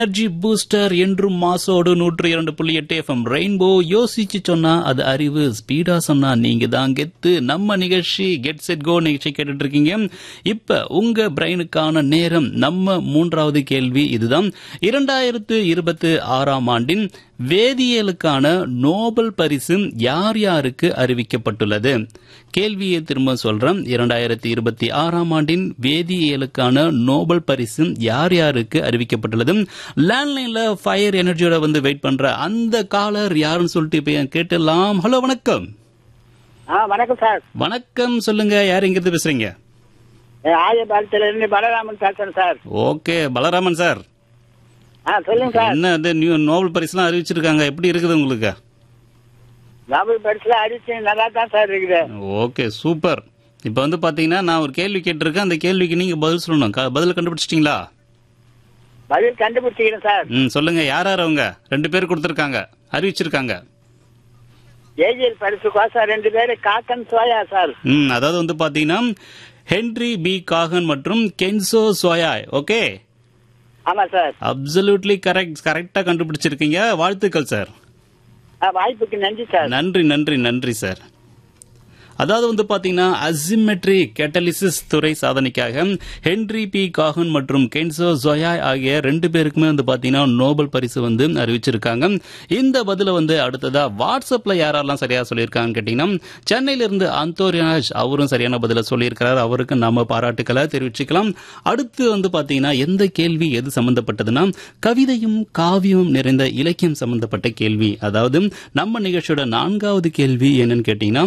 Energy booster என்றும் மாசோடு 102.8 FM rainbow. யோசிச்சு சொன்னா அது அறிவு, ஸ்பீடா சொன்னா நீங்க தான் கெத்து. நம்ம நிகழ்ச்சி கெட் செட் கோ நிகழ்ச்சி கேட்டுட்டு இருக்கீங்க. இப்ப உங்க பிரெயினுக்கான நேரம். நம்ம மூன்றாவது கேள்வி இதுதான். 2026ஆம் ஆண்டின் வேதியியலுக்கான நோபல் பரிசு யார் யாருக்கு அறிவிக்கப்பட்டுள்ளது? கேள்வியை திரும்ப சொல்றேன். 2026ஆம் ஆண்டின் வேதியியலுக்கான நோபல் பரிசு யார் யாருக்கு அறிவிக்கப்பட்டுள்ளது? லேண்ட்லைன்ல ஃபயர் எனர்ஜியோட வெயிட் பண்ற அந்த காலர் யாருன்னு சொல்லிட்டு இப்ப கேட்டலாம். ஹலோ, வணக்கம். வணக்கம் சார். வணக்கம், சொல்லுங்க. யார் எங்கிருந்து பேசுறீங்க? ஆயபாலத்துல இருந்து பலராமன் பேசுறேன் சார். Okay, Balaraman sir. சொல்லுங்க சார். என்ன நோபல் பரிசுலாம் அறிவிச்சிருக்காங்க, எப்படி இருக்குது உங்களுக்கு? நோபல் பரிசுல அறிவிச்சு நல்லா தான் சார் இருக்குது. Okay, super. இப்ப பாத்தீங்கன்னா நான் ஒரு கேள்வி கேட்டிருக்கேன். அந்த கேள்விக்கு நீங்க பதில் சொல்லணும். பதில் கண்டுபிடிச்சிட்டீங்களா? பதில் கண்டுபிடிச்சிக்கிறேன் சார். சொல்லுங்க. யார் யார் அவங்க? 2 பேர் கொடுத்திருக்காங்க, அறிவிச்சிருக்காங்க. ஏஜிஎல் பரிசு கோசா 2 பேரு காக்கன் சோயா சார். அதாவது பாத்தீங்கன்னா ஹென்ரி பி காகன் மற்றும் கென்சோ சோயாய். ஓகே, ஆமா சார். அப்சல்யூட்லி கரெக்டா கண்டுபிடிச்சிருக்கீங்க. வாழ்த்துக்கள் சார். வாய்ப்புக்கு நன்றி சார். நன்றி நன்றி நன்றி சார். அதாவது பாத்தீங்கன்னா அசிமெட்ரிக் கேட்டலிசிஸ் துறை சாதனைக்காக ஹென்ரி பி காகன் மற்றும் கென்சோ ஜோயாய் ஆகிய 2 பேருக்குமே பாத்தீங்கன்னா நோபல் பரிசு அறிவிச்சிருக்காங்க. இந்த பதில அடுத்ததா வாட்ஸ்அப்ல யாரெல்லாம் சரியா சொல்லியிருக்காங்க கேட்டீங்கன்னா, சென்னையில இருந்து அந்தோரியாஜ் அவரும் சரியான பதில சொல்லியிருக்கிறார். அவருக்கு நாம பாராட்டுக்களை தெரிவிச்சுக்கலாம். அடுத்து பாத்தீங்கன்னா எந்த கேள்வி எது சம்பந்தப்பட்டதுன்னா, கவிதையும் காவியமும் நிறைந்த இலக்கியம் சம்பந்தப்பட்ட கேள்வி. அதாவது நம்ம நிகழ்ச்சியோட 4வது கேள்வி என்னன்னு கேட்டீங்கன்னா,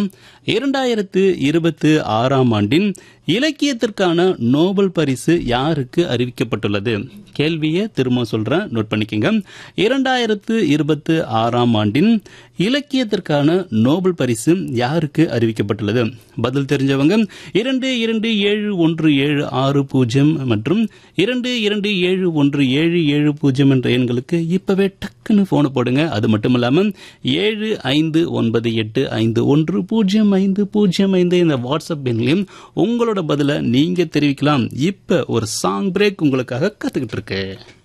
2026ஆம் ஆண்டின் இலக்கியத்திற்கான நோபல் பரிசு யாருக்கு அறிவிக்கப்பட்டுள்ளது? கேள்வியை திரும்ப சொல்றேன், நோட் பண்ணிக்கங்க. 2026ஆம் ஆண்டின் இலக்கியத்திற்கான நோபல் பரிசு யாருக்கு அறிவிக்கப்பட்டுள்ளது? பதில் தெரிஞ்சவங்க 227176 மற்றும் 22717770 என்ற எண்களுக்கு இப்பவே டக்குன்னு போன போடுங்க. அது மட்டும் இல்லாம 7598510505 இந்த வாட்ஸ்அப் எண்களையும் உங்களோட பதில நீங்க தெரிவிக்கலாம். இப்ப ஒரு சாங் பிரேக் உங்களுக்காக காத்துக்கிட்டு இருக்கு.